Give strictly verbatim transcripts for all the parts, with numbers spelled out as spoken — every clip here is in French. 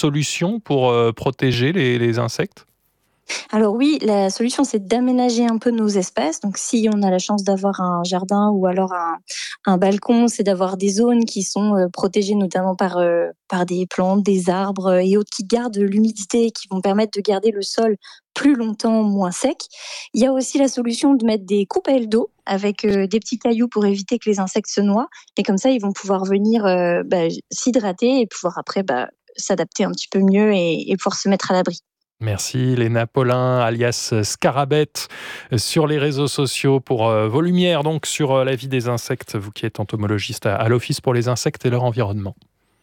solution pour euh, protéger les, les insectes ? Alors oui, la solution, c'est d'aménager un peu nos espaces. Donc si on a la chance d'avoir un jardin ou alors un, un balcon, c'est d'avoir des zones qui sont euh, protégées notamment par, euh, par des plantes, des arbres euh, et autres qui gardent l'humidité et qui vont permettre de garder le sol plus longtemps moins sec. Il y a aussi la solution de mettre des coupes à elle d'eau avec euh, des petits cailloux pour éviter que les insectes se noient. Et comme ça, ils vont pouvoir venir euh, bah, s'hydrater et pouvoir après bah, s'adapter un petit peu mieux et, et pouvoir se mettre à l'abri. Merci Léna Paulin, alias Scarabette, sur les réseaux sociaux pour euh, vos lumières donc sur euh, la vie des insectes, vous qui êtes entomologiste à, à l'Office pour les insectes et leur environnement.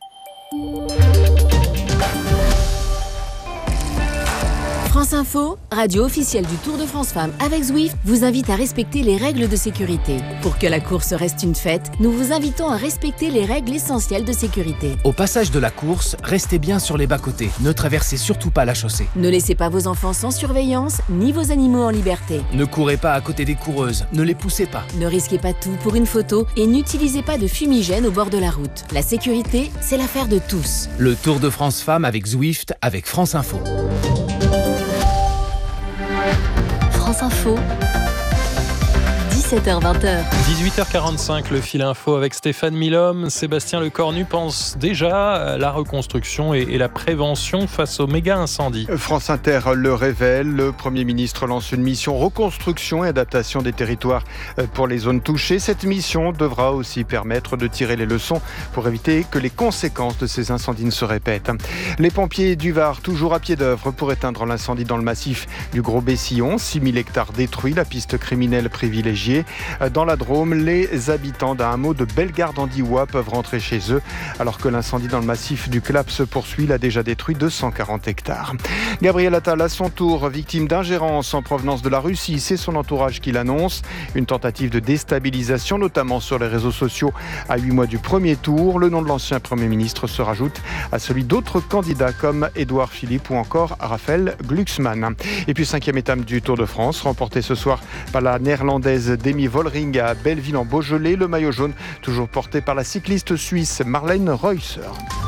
France Info, radio officielle du Tour de France Femmes avec Zwift, vous invite à respecter les règles de sécurité. Pour que la course reste une fête, nous vous invitons à respecter les règles essentielles de sécurité. Au passage de la course, restez bien sur les bas-côtés. Ne traversez surtout pas la chaussée. Ne laissez pas vos enfants sans surveillance, ni vos animaux en liberté. Ne courez pas à côté des coureuses. Ne les poussez pas. Ne risquez pas tout pour une photo et n'utilisez pas de fumigène au bord de la route. La sécurité, c'est l'affaire de tous. Le Tour de France Femmes avec Zwift, avec France Info. France Info, dix-sept heures vingt. dix-huit heures quarante-cinq, le fil info avec Stéphane Milhomme. Sébastien Lecornu pense déjà à la reconstruction et, et la prévention face aux méga-incendies. France Inter le révèle, le Premier ministre lance une mission reconstruction et adaptation des territoires pour les zones touchées. Cette mission devra aussi permettre de tirer les leçons pour éviter que les conséquences de ces incendies ne se répètent. Les pompiers du Var, toujours à pied d'œuvre pour éteindre l'incendie dans le massif du Gros-Bessillon. six mille hectares détruits, la piste criminelle privilégiée. Dans la Drôme, les habitants d'un hameau de Bellegarde-en-Diois peuvent rentrer chez eux, alors que l'incendie dans le massif du Clap se poursuit. Il a déjà détruit deux cent quarante hectares. Gabriel Attal, à son tour, victime d'ingérence en provenance de la Russie. C'est son entourage qui l'annonce. Une tentative de déstabilisation, notamment sur les réseaux sociaux, à huit mois du premier tour. Le nom de l'ancien Premier ministre se rajoute à celui d'autres candidats comme Édouard Philippe ou encore Raphaël Glucksmann. Et puis, cinquième étape du Tour de France, remportée ce soir par la néerlandaise Demi Vollering à Belleville en Beaujolais. Le maillot jaune, toujours porté par la cycliste suisse Marlène Reusser.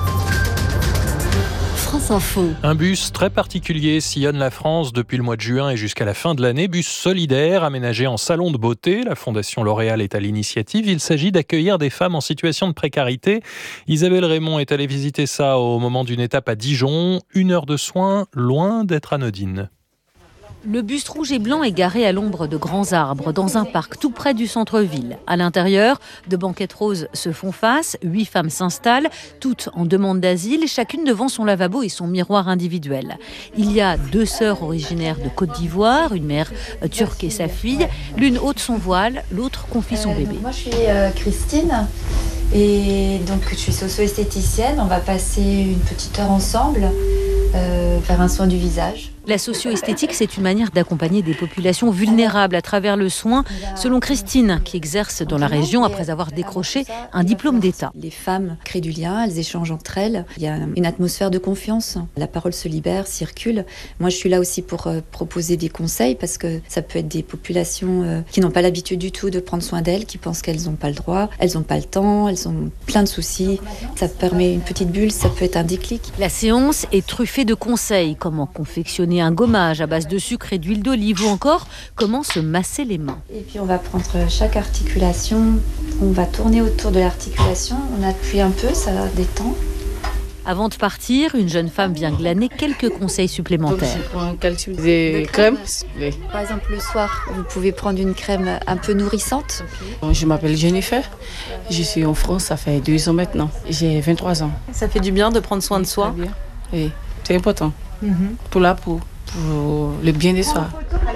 France Info. Un bus très particulier sillonne la France depuis le mois de juin et jusqu'à la fin de l'année. Bus solidaire, aménagé en salon de beauté. La Fondation L'Oréal est à l'initiative. Il s'agit d'accueillir des femmes en situation de précarité. Isabelle Raymond est allée visiter ça au moment d'une étape à Dijon. Une heure de soins, loin d'être anodine. Le bus rouge et blanc est garé à l'ombre de grands arbres dans un parc tout près du centre-ville. À l'intérieur, deux banquettes roses se font face, huit femmes s'installent, toutes en demande d'asile, chacune devant son lavabo et son miroir individuel. Il y a deux sœurs originaires de Côte d'Ivoire, une mère turque et sa fille. L'une ôte son voile, l'autre confie son euh, bébé. Moi, je suis euh, Christine et donc je suis socio-esthéticienne. On va passer une petite heure ensemble, euh, faire un soin du visage. La socio-esthétique, c'est une manière d'accompagner des populations vulnérables à travers le soin, selon Christine, qui exerce dans la région après avoir décroché un diplôme d'État. Les femmes créent du lien, elles échangent entre elles. Il y a une atmosphère de confiance. La parole se libère, circule. Moi, je suis là aussi pour euh, proposer des conseils parce que ça peut être des populations euh, qui n'ont pas l'habitude du tout de prendre soin d'elles, qui pensent qu'elles n'ont pas le droit, elles n'ont pas le temps, elles ont plein de soucis. Ça permet une petite bulle, ça peut être un déclic. La séance est truffée de conseils, comment confectionner un gommage à base de sucre et d'huile d'olive ou encore comment se masser les mains. Et puis on va prendre chaque articulation, on va tourner autour de l'articulation, on appuie un peu, ça détend. Avant de partir, une jeune femme vient glaner quelques conseils supplémentaires. Donc, je prends quel type de crème ? Oui. Par exemple, le soir, vous pouvez prendre une crème un peu nourrissante. Okay. Je m'appelle Jennifer, je suis en France, ça fait deux ans maintenant, j'ai vingt-trois ans. Ça fait du bien de prendre soin de soi ? Oui, c'est important mm-hmm. pour la peau. Pour le bien des soirs.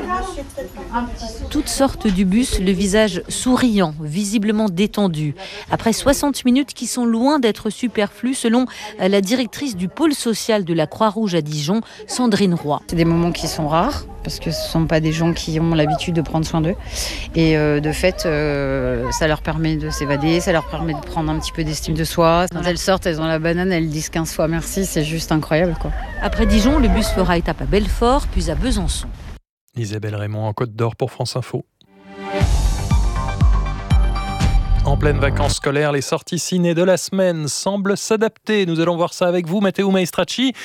Toutes sortent du bus, le visage souriant, visiblement détendu. Après soixante minutes qui sont loin d'être superflues, selon la directrice du pôle social de la Croix-Rouge à Dijon, Sandrine Roy. C'est des moments qui sont rares, parce que ce ne sont pas des gens qui ont l'habitude de prendre soin d'eux. Et euh, de fait, euh, ça leur permet de s'évader, ça leur permet de prendre un petit peu d'estime de soi. Quand elles sortent, elles ont la banane, elles disent quinze fois merci, c'est juste incroyable, quoi. Après Dijon, le bus fera étape à Belfort, puis à Besançon. Isabelle Raymond en Côte d'Or pour France Info. En pleine vacances scolaires, les sorties ciné de la semaine semblent s'adapter. Nous allons voir ça avec vous, Matteo Maestracci.